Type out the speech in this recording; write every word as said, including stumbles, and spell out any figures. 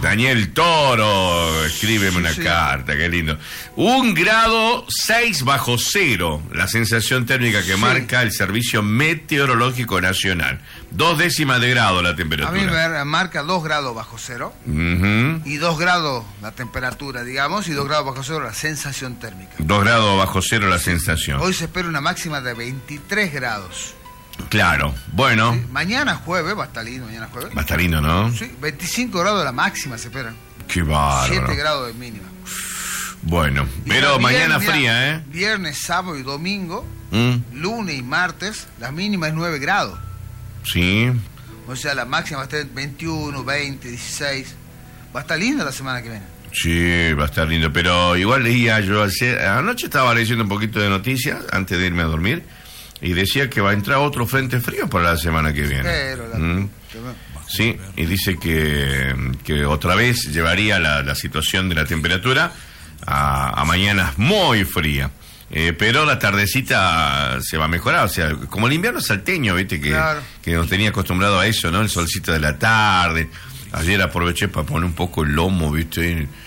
Daniel Toro, escríbeme Sí, una sí. carta, qué lindo. Un grado seis bajo cero, la sensación térmica que Sí. marca el Servicio Meteorológico Nacional. Dos décimas de grado la A temperatura. mí me marca dos grados bajo cero Ujú. y dos grados la temperatura, digamos, y dos grados bajo cero la sensación térmica. Dos grados bajo cero la sensación. Hoy se espera una máxima de veintitrés grados. Claro, bueno, ¿Sí? Mañana jueves, va a estar lindo, mañana jueves. va a estar lindo, ¿no? Sí, veinticinco grados la máxima se esperan. Qué bárbaro. siete grados de mínima. Bueno, Y pero también, mañana mirá, fría, ¿eh? Viernes, sábado y domingo, Mm, lunes y martes, la mínima es nueve grados. sí, O sea, la máxima va a estar veintiuno, veinte, dieciséis. Va a estar linda la semana que viene. sí, va a estar lindo. Pero igual leía yo ayer, anoche estaba leyendo un poquito de noticias antes de irme a dormir y decía que va a entrar otro frente frío para la semana que viene. Pero la- Mm. Sí, y dice que, que otra vez llevaría la, la situación de la temperatura a, a mañanas muy fría. Eh, pero la tardecita se va a mejorar, o sea, como el invierno salteño, viste, que, Claro. que nos tenía acostumbrado a eso, ¿no? El solcito de la tarde. Ayer aproveché para poner un poco el lomo, viste,